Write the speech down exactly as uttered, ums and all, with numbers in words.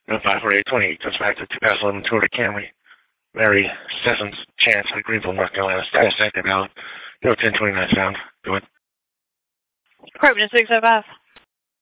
No five four eight twenty eight comes back to two thousand eleven Toyota Camry. Mary Sessions Chance of Greenville, North Carolina. Status active valid. zero ten twenty-nine sound. Go ahead. Department six oh five.